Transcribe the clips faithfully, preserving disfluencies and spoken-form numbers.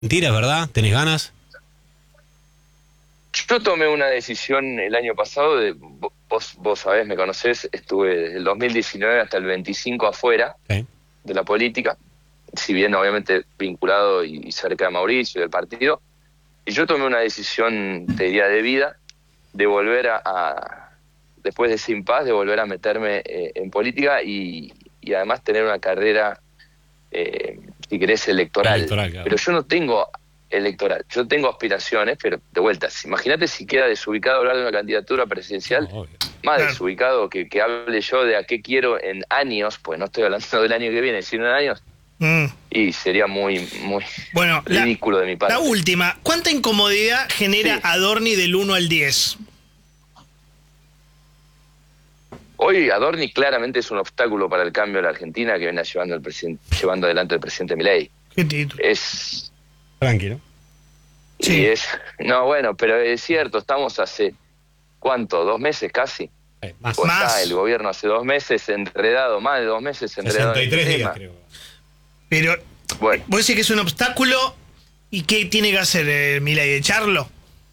Mentira, ¿verdad? ¿Tenés ganas? Yo tomé una decisión el año pasado, de, vos, vos sabés, me conocés, estuve desde el dos mil diecinueve hasta el veinticinco afuera Sí. de la política, si bien obviamente vinculado y, y cerca de Mauricio y del partido, y yo tomé una decisión, te diría, de vida, de volver a, a después de ese impasse, de volver a meterme eh, en política y, y además tener una carrera, eh, si querés, electoral. Electoral, claro. Pero yo no tengo electoral, yo tengo aspiraciones, pero de vuelta, imagínate si queda desubicado hablar de una candidatura presidencial, No, obvio. más Claro. desubicado que, que hable yo de a qué quiero en años, pues no estoy hablando del año que viene, sino en años, Mm. y sería muy, muy Bueno, la, ridículo de mi parte. la última. ¿Cuánta incomodidad genera Sí. Adorni del uno al diez? Hoy Adorni claramente es un obstáculo para el cambio de la Argentina que viene llevando, el presidente, llevando adelante el presidente Milei. ¿Qué título? Es... Tranquilo. Sí. Y es... No, bueno, pero es cierto, estamos hace... ¿Cuánto? ¿Dos meses casi? Eh, más. O Más. está el gobierno hace dos meses enredado, más de dos meses enredado sesenta y tres en el días, tema. creo. Pero, Bueno, vos decís que es un obstáculo. ¿Y qué tiene que hacer eh, Milei? ¿Echarlo?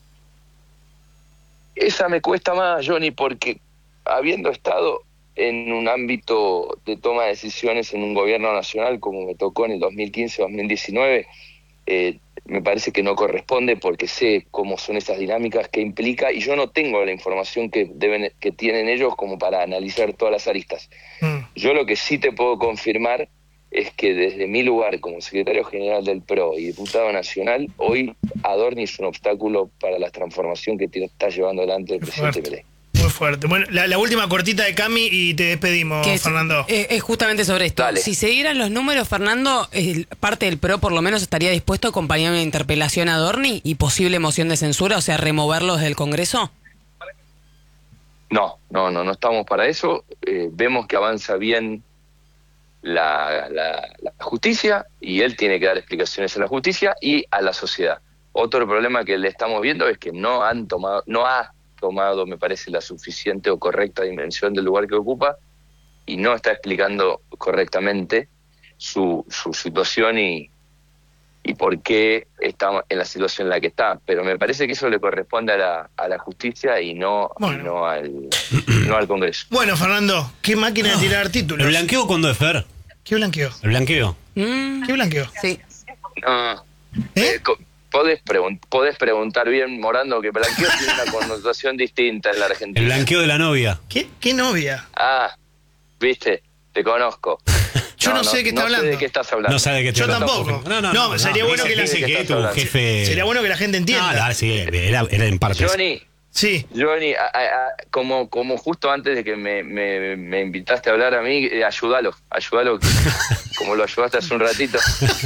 esa me cuesta más, Johnny, porque habiendo estado en un ámbito de toma de decisiones en un gobierno nacional como me tocó en el dos mil quince dos mil diecinueve, eh, me parece que no corresponde porque sé cómo son esas dinámicas que implica y yo no tengo la información que deben que tienen ellos como para analizar todas las aristas. Mm. Yo lo que sí te puedo confirmar es que desde mi lugar como secretario general del P R O y diputado nacional, hoy Adorni es un obstáculo para la transformación que te está llevando adelante el Qué presidente fuerte. Milei. Muy fuerte. Bueno, la, la última cortita de Cami y te despedimos, Que es, Fernando. eh, es justamente sobre esto. Dale. Si se dieran los números, Fernando, el- parte del P R O por lo menos estaría dispuesto a acompañar una interpelación a Adorni y posible moción de censura, o sea, removerlos del Congreso. No, no, no, no estamos para eso. Eh, vemos que avanza bien la, la, la justicia y él tiene que dar explicaciones a la justicia y a la sociedad. Otro problema que le estamos viendo es que no han tomado, no ha tomado, me parece, la suficiente o correcta dimensión del lugar que ocupa y no está explicando correctamente su, su situación y, y por qué está en la situación en la que está. Pero me parece que eso le corresponde a la, a la justicia y no, Bueno. y no, al, no al Congreso. Bueno, Fernando, ¿qué máquina de tirar títulos? ¿El blanqueo cuándo es, Fer? ¿Qué blanqueo? ¿El blanqueo? Mm, ¿Qué blanqueo? sí. No, ¿Eh? eh, co- podés, pregun- podés preguntar bien, Morando, que blanqueo tiene una connotación distinta en la Argentina. El blanqueo de la novia. ¿Qué, qué novia? Ah, viste, te conozco. Yo no sé de qué está no hablando. sé de qué estás hablando. No sabe que te Yo tampoco. No, no, No, no. sería no. bueno Dice- que la- dice que ¿de qué tu estás hablando? jefe... Sería bueno que la gente entienda. No, dale, sí, era, era en partes. Johnny, Sí. Johnny, a- a- a- como, como justo antes de que me, me, me invitaste a hablar a mí, eh, ayúdalo, ayúdalo, que- como lo ayudaste hace un ratito.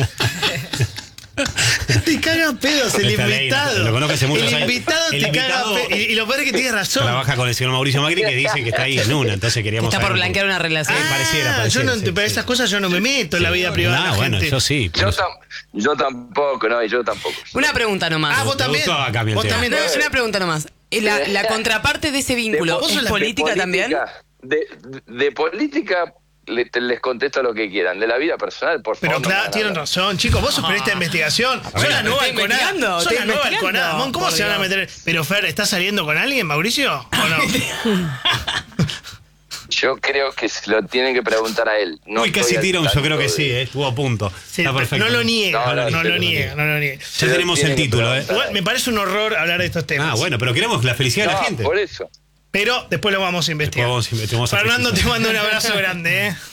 Te caga pedos el Está ley, invitado. lo conozco hace muchos el años. invitado El te invitado- caga pedos. Y, y lo peor es que tienes razón. Trabaja con el señor Mauricio Macri que dice que está ahí en una, entonces queríamos Está por saber un blanquear poco. una relación. Ah, pareciera, pareciera, yo no, sí, para sí. esas cosas yo no me meto en la vida privada de Ah, la bueno, gente. yo sí. por Yo, eso. tam- yo tampoco, no, y yo tampoco. Una pregunta nomás. Ah, vos Me también. gustó acá mi Vos tema. también. No, es una pregunta nomás. La, la contraparte de ese vínculo, vos sos ¿es la- política de también? De, de- de política le- te- les contesto lo que quieran. De la vida personal, por favor. Pero no me claro, hagan tienen hablar. razón, chicos. Vos sos periodista de investigación. Sos bueno, la nueva estoy Alconá. investigando, Sos estoy la nueva investigando, Alconá. Mon, ¿cómo por se van a Dios. meter? Pero Fer, ¿estás saliendo con alguien, Mauricio? ¿O no? Yo creo que se lo tienen que preguntar a él. No Uy, casi estoy al tira un, yo tanto creo que de- sí, eh, estuvo a punto. Sí, Está perfecto. no lo niega, No, no, no, no sí, lo sí, niega, sí. no lo niega. Ya tenemos el Tienen que título, eh. preguntar. Igual me parece un horror hablar de estos temas. Ah, bueno, pero queremos la felicidad de la No, gente. por eso. Pero después lo vamos a investigar. Después vamos a investigar, vamos a Fernando, te precisar. mando un abrazo grande, ¿eh?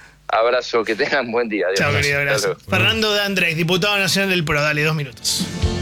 Abrazo, que tengan buen día. Adiós. Chao, querido, Hasta gracias. luego. Fernando de Andrés, diputado nacional del P R O. Dale, dos minutos.